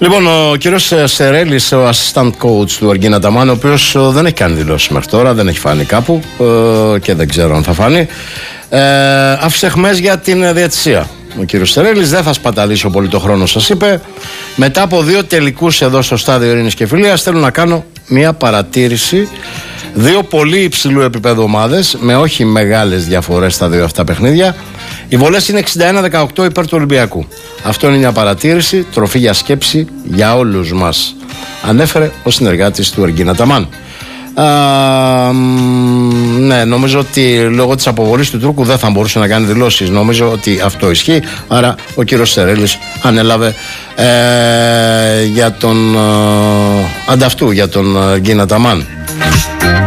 Λοιπόν, ο κύριος Σερέλης, ο assistant coach του Αργίνα Ταμάν, ο οποίος δεν έχει κάνει δηλώσει μέχρι τώρα, δεν έχει φάνει κάπου και δεν ξέρω αν θα φάνει, άφησε χμές για την διαιτησία. Ο κύριος Σερέλης, δεν θα σπαταλήσω πολύ το χρόνο, σας είπε. Μετά από 2 τελικούς εδώ στο στάδιο Ειρήνης και Φιλίας, θέλω να κάνω μια παρατήρηση. 2 πολύ υψηλού επίπεδου ομάδες, με όχι μεγάλες διαφορές στα 2 αυτά παιχνίδια. Οι βολές είναι 61-18 υπέρ του Ολυμπιακού. Αυτό είναι μια παρατήρηση, τροφή για σκέψη για όλους μας, ανέφερε ο συνεργάτης του Αργίνα Ταμάν. Ναι, νομίζω ότι λόγω της αποβολής του Τούρκου δεν θα μπορούσε να κάνει δηλώσεις. Νομίζω ότι αυτό ισχύει. Άρα ο κύριος Σερέλης ανέλαβε για τον ανταυτού, για τον Αργίνα Ταμάν.